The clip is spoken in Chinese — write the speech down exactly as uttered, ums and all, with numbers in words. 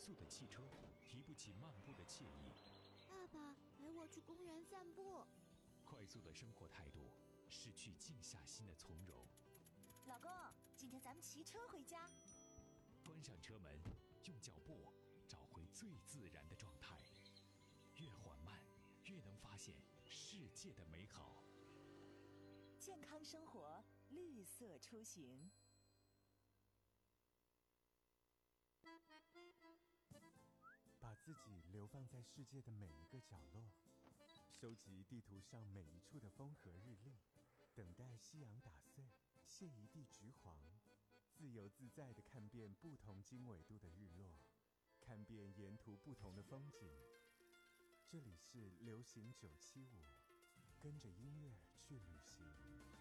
速的汽车提不起漫步的惬意。 爸爸，陪我去公园散步。 快速的生活态度失去静下心的从容。 老公，今天咱们骑车回家。 关上车门，用脚步找回最自然的状态。越缓慢，越能发现世界的美好。 健康生活，绿色出行。 把自己流放在世界的每一个角落，收集地图上每一处的风和日丽，等待夕阳打碎，卸一地橘黄，自由自在地看遍不同经纬度的日落，看遍沿途不同的风景。这里是流行九七五，跟着音乐去旅行。